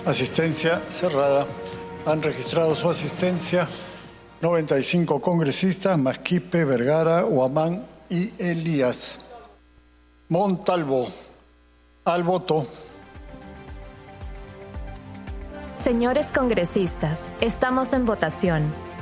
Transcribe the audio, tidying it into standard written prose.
Asistencia cerrada. Han registrado su asistencia 95 congresistas: Masquipe, Vergara, Huamán y Elías. Montalvo, al voto. Señores congresistas, estamos en votación.